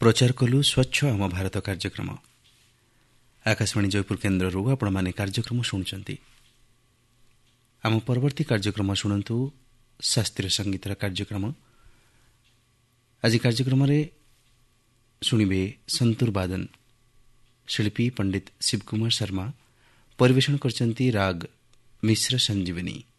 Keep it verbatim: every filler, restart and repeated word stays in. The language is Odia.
ପ୍ରଚାର କଲୁ ସ୍ୱଚ୍ଛ ଆମ ଭାରତ କାର୍ଯ୍ୟକ୍ରମ। ଆକାଶବାଣୀ ଜୟପୁର କେନ୍ଦ୍ରରୁ ଆପଣମାନେ କାର୍ଯ୍ୟକ୍ରମ ଶୁଣୁଛନ୍ତି। ଆମ ପରବର୍ତ୍ତୀ କାର୍ଯ୍ୟକ୍ରମ ଶୁଣନ୍ତୁ ଶାସ୍ତ୍ରୀୟ ସଙ୍ଗୀତର କାର୍ଯ୍ୟକ୍ରମ। ଆଜି କାର୍ଯ୍ୟକ୍ରମରେ ଶୁଣିବେ ସନ୍ତୁର ବାଦନ। ଶିଳ୍ପୀ ପଣ୍ଡିତ ଶିବକୁମାର ଶର୍ମା ପରିବେଷଣ କରିଛନ୍ତି ରାଗ ମିଶ୍ର ସଞ୍ଜୀବନୀ।